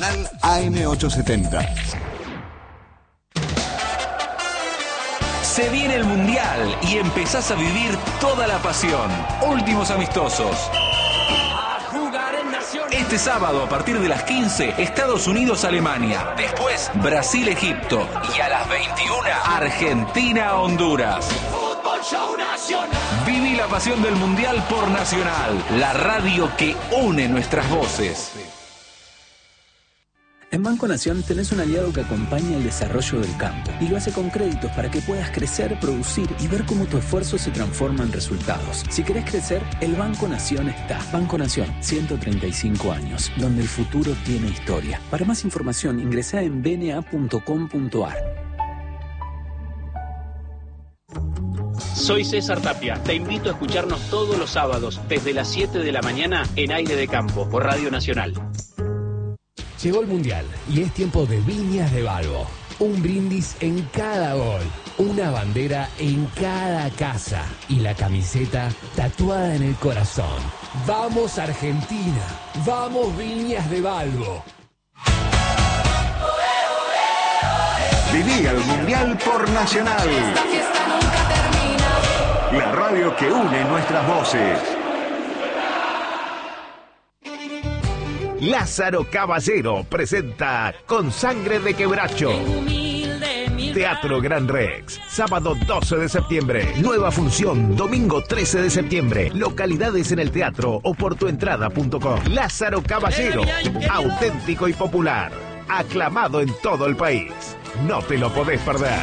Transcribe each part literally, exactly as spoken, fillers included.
Nacional A M ochocientos setenta. Se viene el Mundial y empezás a vivir toda la pasión. Últimos amistosos. Este sábado a partir de las quince, Estados Unidos-Alemania. Después, Brasil-Egipto. Y a las veintiuna, Argentina-Honduras. Viví la pasión del Mundial por Nacional, la radio que une nuestras voces. En Banco Nación tenés un aliado que acompaña el desarrollo del campo y lo hace con créditos para que puedas crecer, producir y ver cómo tu esfuerzo se transforma en resultados. Si querés crecer, el Banco Nación está. Banco Nación, ciento treinta y cinco años, donde el futuro tiene historia. Para más información, ingresá en b n a punto com punto a r. Soy César Tapia. Te invito a escucharnos todos los sábados desde las siete de la mañana en Aire de Campo por Radio Nacional. Llegó el Mundial y es tiempo de Viñas de Balbo. Un brindis en cada gol, una bandera en cada casa y la camiseta tatuada en el corazón. ¡Vamos Argentina! ¡Vamos Viñas de Balbo! Viví el Mundial por Nacional. Esta fiesta nunca termina. La radio que une nuestras voces. Lázaro Caballero presenta Con Sangre de Quebracho. Teatro Gran Rex, sábado doce de septiembre. Nueva función, domingo trece de septiembre. Localidades en el teatro o por tuentrada punto com. Lázaro Caballero, auténtico y popular. Aclamado en todo el país. No te lo podés perder.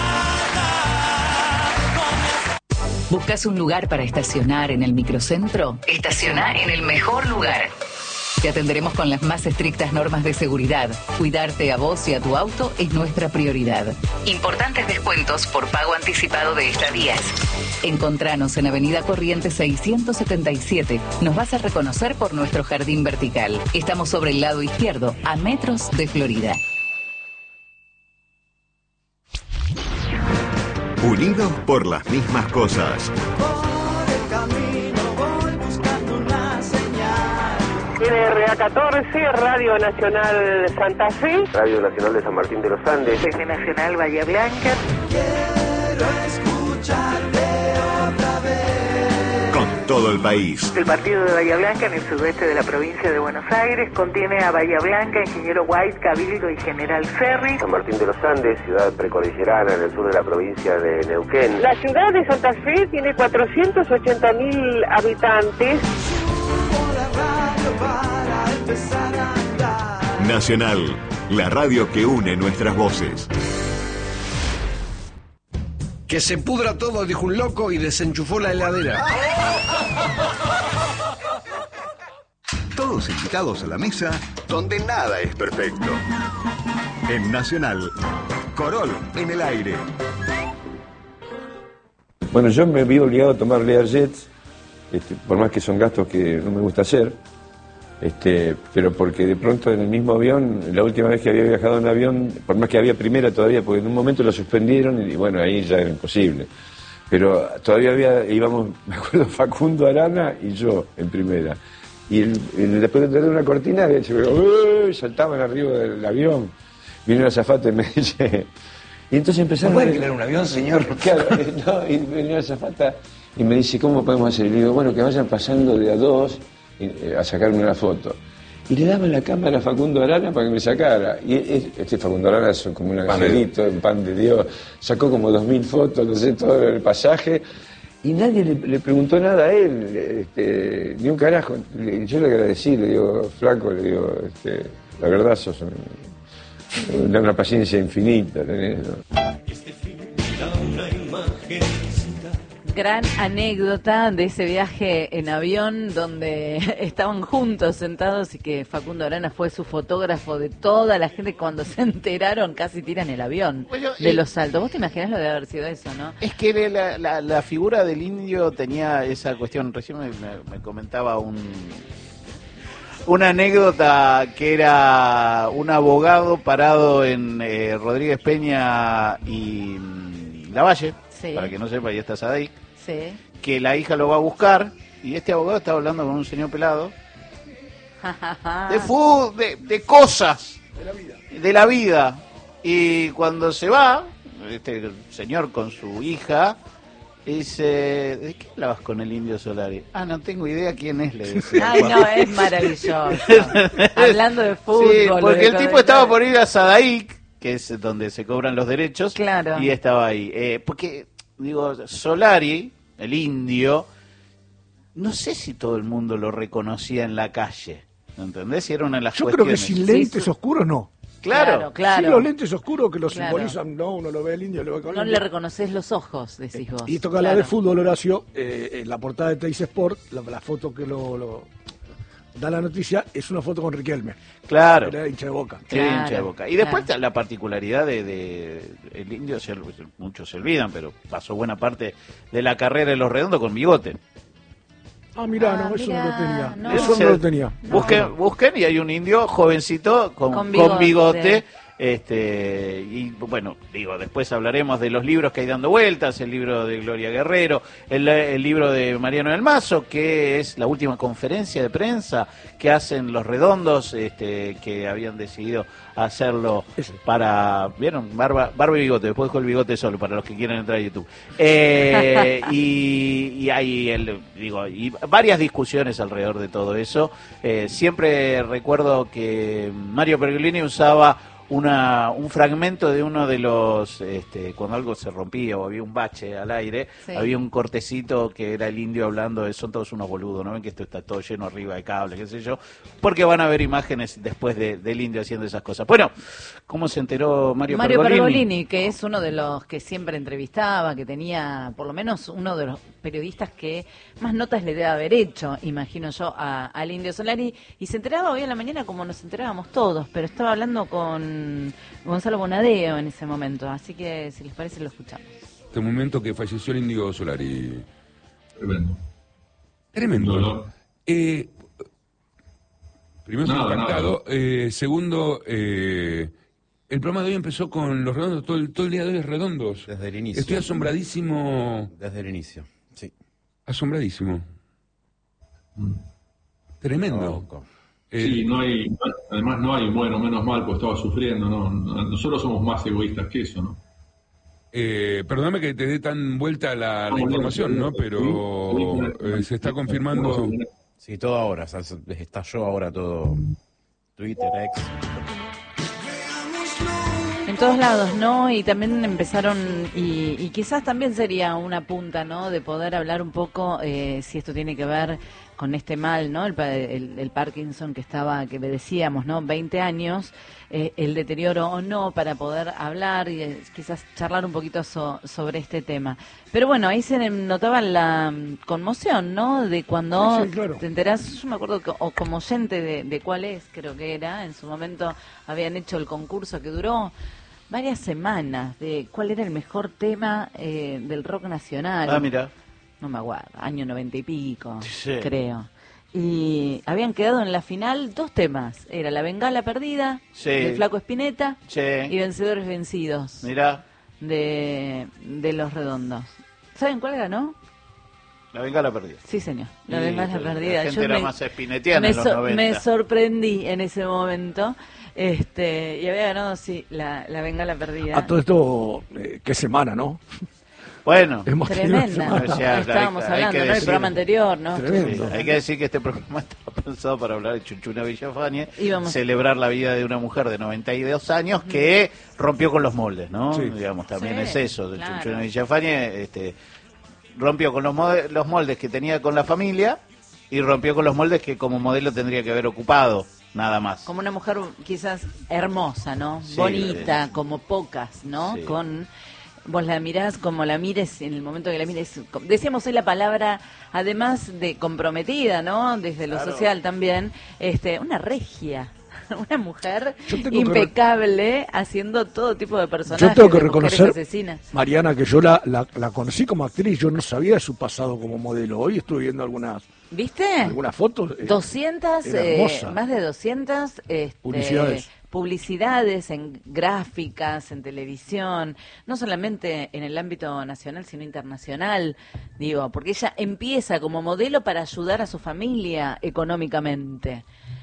¿Buscas un lugar para estacionar en el microcentro? Estaciona en el mejor lugar. Te atenderemos con las más estrictas normas de seguridad. Cuidarte a vos y a tu auto es nuestra prioridad. Importantes descuentos por pago anticipado de estadías. Encontranos en Avenida Corrientes seiscientos setenta y siete. Nos vas a reconocer por nuestro jardín vertical. Estamos sobre el lado izquierdo, a metros de Florida. Unidos por las mismas cosas. N R A catorce, Radio Nacional Santa Fe. Radio Nacional de San Martín de los Andes. T V Nacional Bahía Blanca. Quiero escucharte otra vez. Con todo el país. El partido de Bahía Blanca en el sudoeste de la provincia de Buenos Aires contiene a Bahía Blanca, Ingeniero White, Cabildo y General Ferry. San Martín de los Andes, ciudad precordillerana en el sur de la provincia de Neuquén. La ciudad de Santa Fe tiene cuatrocientos ochenta mil habitantes. Nacional, la radio que une nuestras voces. Que se pudra todo, dijo un loco y desenchufó la heladera. Todos invitados a la mesa donde nada es perfecto. En Nacional, Corol en el aire. Bueno, yo me vi obligado a tomar Learjets, este, por más que son gastos que no me gusta hacer. Este, pero porque de pronto en el mismo avión, la última vez que había viajado en avión, por más que había primera todavía, porque en un momento lo suspendieron y bueno, ahí ya era imposible. Pero todavía había, íbamos, me acuerdo, Facundo Arana y yo en primera. Y, el, el, después de tener una cortina, se, saltaban arriba del avión. Vino el azafata y me dice... Y entonces empezaron... ¿No puede alquilar un avión, señor? Claro, no, y venía el azafata y me dice, ¿cómo podemos hacer? Y le digo, bueno, que vayan pasando de a dos a sacarme una foto. Y le daban la cámara a Facundo Arana para que me sacara. Y este Facundo Arana es como un angelito, un pan de Dios. Sacó como dos mil fotos, no sé, todo el pasaje. Y nadie le, le preguntó nada a él, este, ni un carajo. Y yo le agradecí, le digo, flaco, le digo, este, la verdad sos un, una paciencia infinita tenés, ¿no? Gran anécdota de ese viaje en avión donde estaban juntos sentados y que Facundo Arana fue su fotógrafo de toda la gente. Cuando se enteraron casi tiran el avión bueno, de eh, los saltos. ¿Vos te imaginás lo de haber sido eso, no? Es que la, la, la figura del indio tenía esa cuestión. Recién me, me, me comentaba un una anécdota que era un abogado parado en eh, Rodríguez Peña y mm, Lavalle, sí. Para que no sepa, ahí está Sadaic. Sí. Que la hija lo va a buscar y este abogado estaba hablando con un señor pelado de fútbol, de, de cosas, de la vida. De la vida. Y cuando se va, este señor con su hija, dice, ¿de qué hablabas con el Indio Solari? Ah, no tengo idea quién es, le decía. Ay, no, es maravilloso. Hablando de fútbol. Sí, porque el tipo estaba de... por ir a Sadaic, que es donde se cobran los derechos, claro. Y estaba ahí. Eh, porque, digo, Solari, el Indio, no sé si todo el mundo lo reconocía en la calle, ¿entendés? Si era una de las Yo cuestiones. creo que sin lentes sí, oscuros no. Claro, claro. Sí, los lentes oscuros que lo Claro. simbolizan, no, uno lo ve el Indio, lo ve con No el le reconoces los ojos, decís vos. Y toca claro. hablar de fútbol, Horacio, eh, en la portada de Teis Sport, la, la foto que lo, lo da la noticia es una foto con Riquelme. Claro. Era hincha de Boca. Sí, Claro, hincha de Boca. Y después claro. la particularidad de, de el Indio, se- muchos se olvidan, pero pasó buena parte de la carrera de los Redondos con bigote. Ah, mirá, Ah, no, eso mirá, no lo tenía. no. Eso no lo tenía. Busquen, busquen y hay un indio jovencito con, Con con bigote. bigote. Este, y bueno, digo, después hablaremos de los libros que hay dando vueltas, el libro de Gloria Guerrero, el, el libro de Mariano del Mazo, que es la última conferencia de prensa que hacen los Redondos, este, que habían decidido hacerlo para, ¿vieron? Barba, barba y bigote, después dejo el bigote solo para los que quieran entrar a YouTube. Eh, y, y hay, el, digo, y varias discusiones alrededor de todo eso. Eh, siempre recuerdo que Mario Pergolini usaba una un fragmento de uno de los, este, cuando algo se rompía o había un bache al aire, Sí. había un cortecito que era el Indio hablando de son todos unos boludos, ¿no ven que esto está todo lleno arriba de cables, qué sé yo? Porque van a ver imágenes después de, del Indio haciendo esas cosas. Bueno, ¿cómo se enteró Mario, Mario Pergolini? Pergolini, que es uno de los que siempre entrevistaba, que tenía por lo menos uno de los periodistas que más notas le debe haber hecho, imagino yo, a- al Indio Solari, y se enteraba hoy en la mañana como nos enterábamos todos, pero estaba hablando con Gonzalo Bonadeo en ese momento, así que si les parece lo escuchamos. Este momento que falleció el Indio Solari. Tremendo. Tremendo. Dolor. Eh, primero, estoy Nada, impactado. Eh, segundo, eh, el programa de hoy empezó con los redondos, todo el, todo el día de hoy es redondos. Desde el inicio. Estoy asombradísimo. Desde el inicio, sí. Asombradísimo. Tremendo. Eh, Sí, no hay, además no hay, bueno, menos mal, pues estaba sufriendo, ¿no? Nosotros somos más egoístas que eso, ¿no? Eh, perdóname que te dé tan vuelta la, la información, ¿no? Pero eh, se está confirmando. Sí, todo ahora, estalló ahora todo. Twitter, X. En todos lados, ¿no? Y también empezaron, y, y quizás también sería una punta, ¿no? De poder hablar un poco eh, si esto tiene que ver con este mal, ¿no? El, pa- el, el Parkinson que estaba, que decíamos, ¿no? veinte años, eh, el deterioro o no, para poder hablar y eh, quizás charlar un poquito so- sobre este tema. Pero bueno, ahí se notaba la mm, conmoción, ¿no? De cuando Sí, sí, claro. te enterás, yo me acuerdo que, o como oyente de, de cuál es, creo que era, en su momento habían hecho el concurso que duró varias semanas de cuál era el mejor tema eh, del rock nacional. Ah, mira. No me acuerdo, año noventa y pico, Sí. creo. Y habían quedado en la final dos temas. Era La Bengala Perdida, Sí. de Flaco Espineta, Sí. y Vencedores Vencidos, Mirá, de, de Los Redondos. ¿Saben cuál ganó? la bengala perdida. Sí, señor, La Sí, Bengala la Perdida. gente Yo era me- más espinetiana me, en los so- noventa. me sorprendí en ese momento. Este, y había ganado, sí, la, la Bengala Perdida. A todo esto, eh, qué semana, ¿no? Bueno, Hemos tenido una Tremenda. semana. O sea, Estábamos hay- hay hablando, que ¿no? El decir- programa anterior, ¿no? Tremendo. Sí, hay que decir que este programa estaba pensado para hablar de Chunchuna Villafañe, Íbamos- celebrar la vida de una mujer de noventa y dos años que rompió con los moldes, ¿no? Sí. Digamos, también Sí, es eso, de claro. Chunchuna Villafañe, este, rompió con los, mode- los moldes que tenía con la familia y rompió con los moldes que como modelo tendría que haber ocupado, nada más. Como una mujer quizás hermosa, ¿no? Sí, Bonita, eh, como pocas, ¿no? sí. Con vos la mirás como la mires en el momento que la mires. Decíamos hoy la palabra, además de comprometida, ¿no? Desde lo Claro. social también, este, una regia. Una mujer Yo tengo que impecable haciendo todo tipo de personajes. Yo tengo que de mujeres reconocer, asesinas. Mariana, que yo la, la, la conocí como actriz, yo no sabía de su pasado como modelo. Hoy estuve viendo algunas, ¿Viste? algunas fotos. eh, doscientas, era eh, hermosa. más de doscientas este, Publicidades. publicidades en gráficas, en televisión, no solamente en el ámbito nacional, sino internacional, digo, porque ella empieza como modelo para ayudar a su familia económicamente.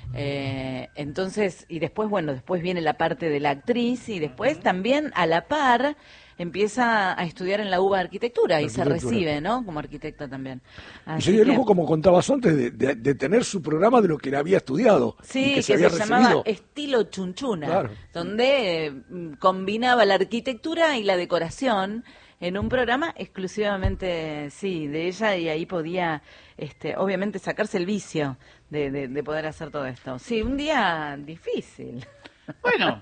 Eh, entonces, y después, bueno, después viene la parte de la actriz y después también a la par empieza a estudiar en la U B A Arquitectura y se recibe, ¿no? Como arquitecta también. Y se dio el lujo, como contabas antes, de, de, de tener su programa de lo que le había estudiado. Sí, y que, que se, se, había llamaba recibido. Estilo Chunchuna, Claro. donde eh, combinaba la arquitectura y la decoración en un programa exclusivamente, sí, de ella, y ahí podía, este, obviamente, sacarse el vicio de, de, de poder hacer todo esto. Sí, un día difícil. Bueno,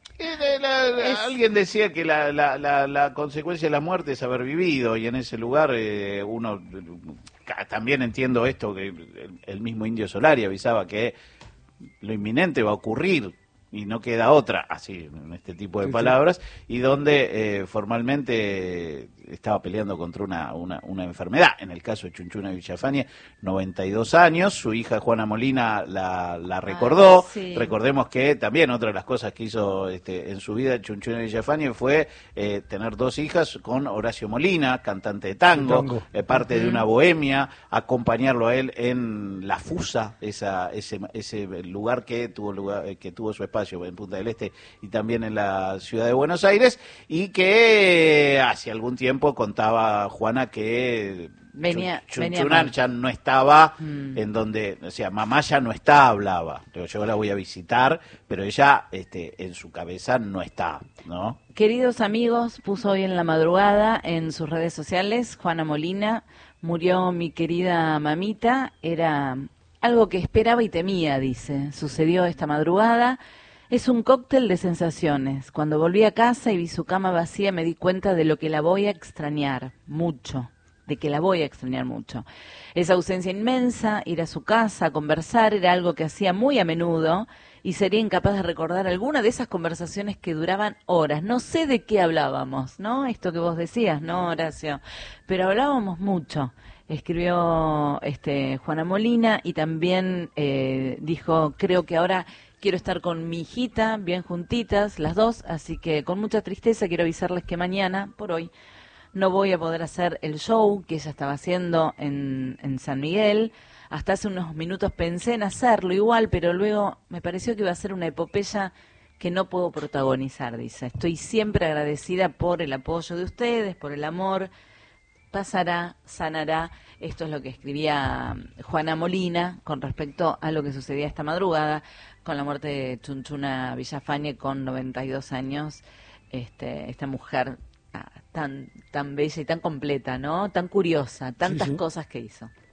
eh, la- la- Es- alguien decía que la, la, la, la consecuencia de la muerte es haber vivido, y en ese lugar eh, uno, eh, también entiendo esto, que el, el mismo Indio Solari avisaba que lo inminente va a ocurrir y no queda otra, así, en este tipo de Sí, sí. palabras, y donde eh, formalmente estaba peleando contra una, una, una enfermedad. En el caso de Chunchuna Villafañe, noventa y dos años, su hija Juana Molina la, la recordó. Ah, sí. Recordemos que también otra de las cosas que hizo este, en su vida Chunchuna Villafañe fue eh, tener dos hijas con Horacio Molina, cantante de tango, De tango. eh, parte de Ujú. una bohemia, acompañarlo a él en La Fusa, esa, ese, ese lugar que tuvo lugar, eh, que tuvo su espacio en Punta del Este y también en la ciudad de Buenos Aires, y que eh, hace algún tiempo contaba Juana que Venía- Chun- venía Chunchuna mal. ya no estaba Mm. en donde, o sea, mamá ya no está, hablaba. Digo, yo la voy a visitar, pero ella este, en su cabeza no está, ¿no? Queridos amigos, puso hoy en la madrugada en sus redes sociales, Juana Molina, murió mi querida mamita, era algo que esperaba y temía, dice, sucedió esta madrugada, es un cóctel de sensaciones. Cuando volví a casa y vi su cama vacía me di cuenta de lo que la voy a extrañar mucho, de que la voy a extrañar mucho. Esa ausencia inmensa, ir a su casa, conversar, era algo que hacía muy a menudo y sería incapaz de recordar alguna de esas conversaciones que duraban horas. No sé de qué hablábamos, ¿no? Esto que vos decías, ¿no, Horacio? Pero hablábamos mucho. Escribió este Juana Molina y también eh, dijo, creo que ahora quiero estar con mi hijita, bien juntitas, las dos, así que con mucha tristeza quiero avisarles que mañana, por hoy, no voy a poder hacer el show que ella estaba haciendo en, en San Miguel. Hasta hace unos minutos pensé en hacerlo igual, pero luego me pareció que iba a ser una epopeya que no puedo protagonizar, dice. Estoy siempre agradecida por el apoyo de ustedes, por el amor. Pasará, sanará. Esto es lo que escribía Juana Molina con respecto a lo que sucedía esta madrugada con la muerte de Chunchuna Villafañe con noventa y dos años. Este, esta mujer ah, tan, tan bella y tan completa, ¿no? Tan curiosa, tantas Sí, sí. cosas que hizo.